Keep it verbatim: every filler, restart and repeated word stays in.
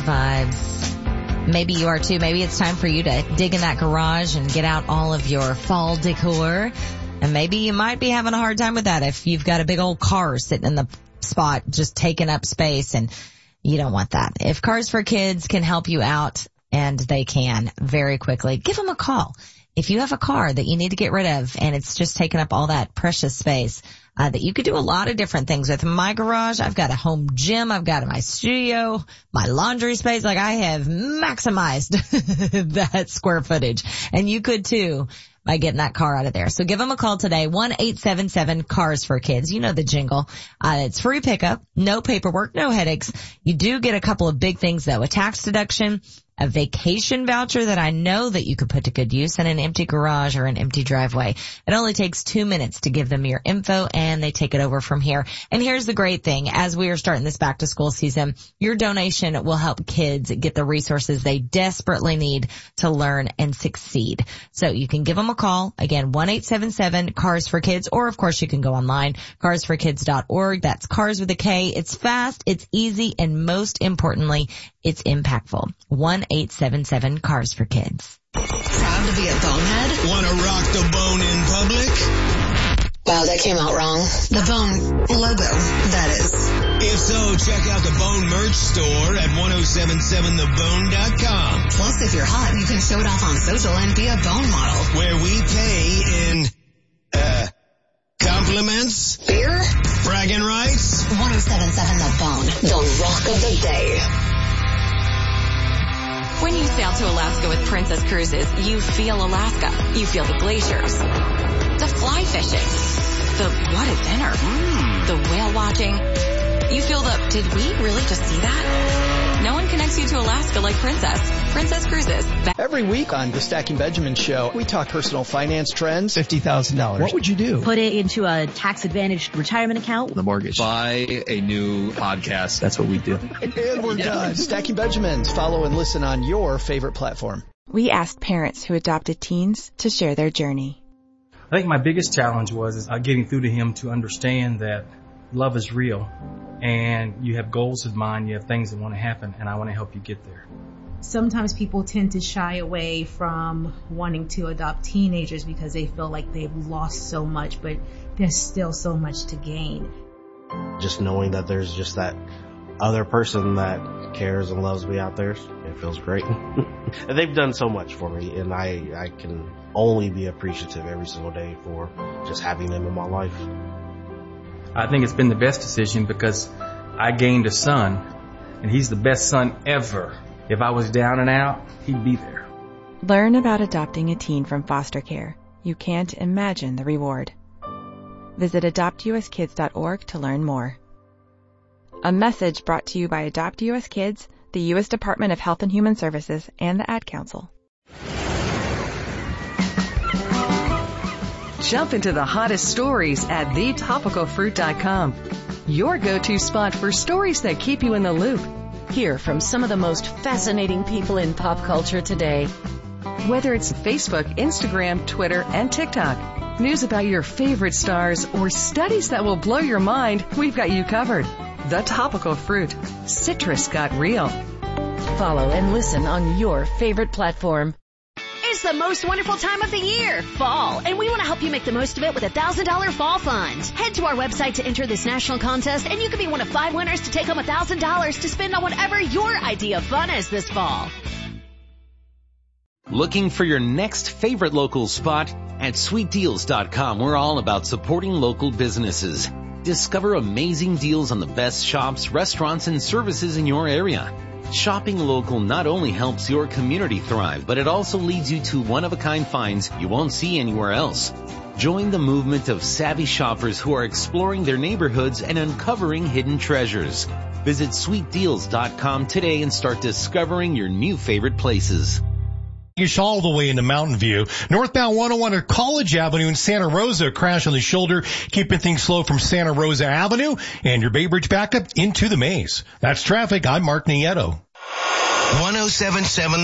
vibes. Maybe you are too. Maybe it's time for you to dig in that garage and get out all of your fall decor. And maybe you might be having a hard time with that if you've got a big old car sitting in the spot just taking up space, and you don't want that. If Cars for Kids can help you out, and they can very quickly, give them a call. If you have a car that you need to get rid of and it's just taking up all that precious space, uh, that you could do a lot of different things with. In my garage, I've got a home gym, I've got my studio, my laundry space. Like, I have maximized that square footage, and you could too by getting that car out of there. So give them a call today, one eight seven seven cars for kids. You know the jingle. Uh, it's free pickup, no paperwork, no headaches. You do get a couple of big things though, a tax deduction, a vacation voucher that I know that you could put to good use, and an empty garage or an empty driveway. It only takes two minutes to give them your info, and they take it over from here. And here's the great thing. As we are starting this back to school season, your donation will help kids get the resources they desperately need to learn and succeed. So you can give them a call. Again, one eight seven seven cars for kids, or of course you can go online, cars for kids dot org. That's cars with a K. It's fast, it's easy, and most importantly, it's impactful. one eight seven seven cars for kids. Proud to be a bonehead? Want to rock the bone in public? Wow, that came out wrong. The Bone logo, that is. If so, check out the Bone merch store at ten seventy-seven the bone dot com. Plus, if you're hot, you can show it off on social and be a Bone model. Where we pay in, uh, compliments? Beer? Bragging rights? ten seventy-seven The Bone, the rock of the day. When you sail to Alaska with Princess Cruises, you feel Alaska. You feel the glaciers, the fly fishing, the what a dinner, mm. the whale watching. You feel the, did we really just see that? No one connects you to Alaska like Princess. Princess Cruises. Every week on the Stacking Benjamin Show, we talk personal finance trends. fifty thousand dollars. What would you do? Put it into a tax-advantaged retirement account. The mortgage. Buy a new podcast. That's what we do. And we're done. Stacking Benjamins. Follow and listen on your favorite platform. We asked parents who adopted teens to share their journey. I think my biggest challenge was is, uh, getting through to him to understand that love is real, and you have goals in mind, you have things that want to happen, and I want to help you get there. Sometimes people tend to shy away from wanting to adopt teenagers because they feel like they've lost so much, but there's still so much to gain. Just knowing that there's just that other person that cares and loves me out there, it feels great. And they've done so much for me, and I, I can only be appreciative every single day for just having them in my life. I think it's been the best decision because I gained a son, and he's the best son ever. If I was down and out, he'd be there. Learn about adopting a teen from foster care. You can't imagine the reward. Visit adopt u s kids dot org to learn more. A message brought to you by Adopt U S Kids, the U S Department of Health and Human Services, and the Ad Council. Jump into the hottest stories at the topical fruit dot com. Your go-to spot for stories that keep you in the loop. Hear from some of the most fascinating people in pop culture today. Whether it's Facebook, Instagram, Twitter, and TikTok, news about your favorite stars, or studies that will blow your mind, we've got you covered. The Topical Fruit. Citrus got real. Follow and listen on your favorite platform. It's the most wonderful time of the year, fall, and we want to help you make the most of it with a one thousand dollars Fall Fund. Head to our website to enter this national contest, and you could be one of five winners to take home one thousand dollars to spend on whatever your idea of fun is this fall. Looking for your next favorite local spot? At sweet deals dot com, we're all about supporting local businesses. Discover amazing deals on the best shops, restaurants, and services in your area. Shopping local not only helps your community thrive, but it also leads you to one-of-a-kind finds you won't see anywhere else. Join the movement of savvy shoppers who are exploring their neighborhoods and uncovering hidden treasures. Visit sweet deals dot com today and start discovering your new favorite places. All the way into Mountain View. Northbound one oh one at College Avenue in Santa Rosa, crash on the shoulder, keeping things slow from Santa Rosa Avenue, and your Bay Bridge backup into the maze. That's traffic. I'm Mark Nieto. ten seventy-seven